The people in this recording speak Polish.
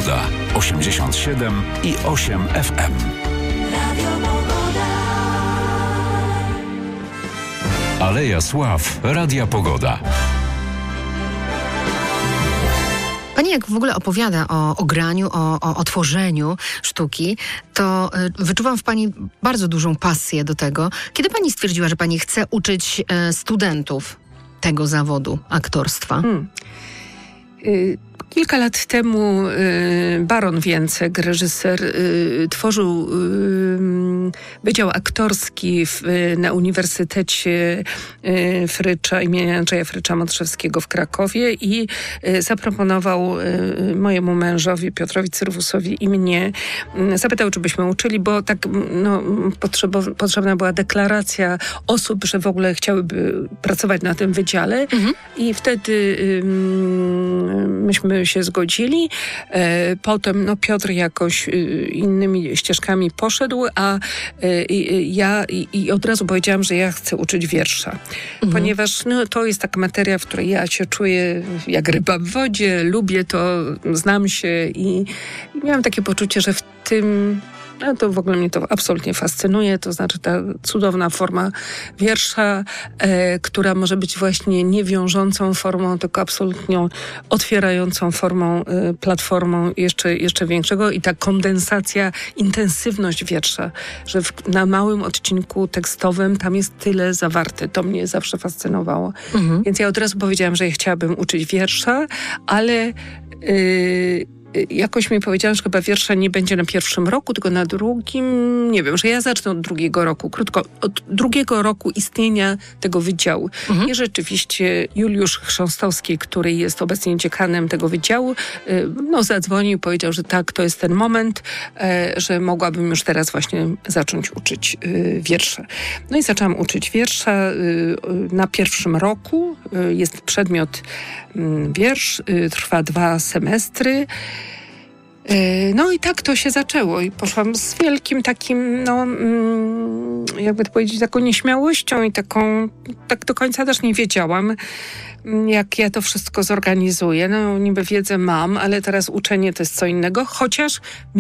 Pogoda. 87,8 FM. Aleja Sław. Radia Pogoda. Pani jak w ogóle opowiada o graniu, o tworzeniu sztuki, to wyczuwam w pani bardzo dużą pasję do tego. Kiedy pani stwierdziła, że pani chce uczyć studentów tego zawodu aktorstwa? Kilka lat temu Baron Więcek, reżyser, tworzył Wydział Aktorski na Uniwersytecie Frycza imienia Andrzeja Frycza-Modrzewskiego w Krakowie i zaproponował mojemu mężowi Piotrowi Cyrwusowi i mnie, zapytał, czy byśmy uczyli, bo tak potrzebna była deklaracja osób, że w ogóle chciałyby pracować na tym wydziale i wtedy myśmy się zgodzili. Potem Piotr jakoś innymi ścieżkami poszedł, a ja od razu powiedziałam, że ja chcę uczyć wiersza. Ponieważ to jest taka materia, w której ja się czuję jak ryba w wodzie, lubię to, znam się i miałam takie poczucie, że w tym to w ogóle mnie to absolutnie fascynuje, to znaczy ta cudowna forma wiersza, która może być właśnie niewiążącą formą, tylko absolutnie otwierającą formą, platformą jeszcze większego i ta kondensacja, intensywność wiersza, że na małym odcinku tekstowym tam jest tyle zawarte. To mnie zawsze fascynowało. Więc ja od razu powiedziałam, że ja chciałabym uczyć wiersza, ale jakoś mi powiedziałam, że chyba wiersza nie będzie na pierwszym roku, tylko na drugim, nie wiem, że ja zacznę od drugiego roku, krótko, od drugiego roku istnienia tego wydziału. I rzeczywiście Juliusz Chrząstowski, który jest obecnie dziekanem tego wydziału, zadzwonił i powiedział, że tak, to jest ten moment, że mogłabym już teraz właśnie zacząć uczyć wiersza. No i zaczęłam uczyć wiersza na pierwszym roku. Jest przedmiot wiersz, trwa 2 semestry. No i tak to się zaczęło i poszłam z wielkim takim, jakby to powiedzieć, taką nieśmiałością i tak do końca też nie wiedziałam, jak ja to wszystko zorganizuję. Niby wiedzę mam, ale teraz uczenie to jest co innego, chociaż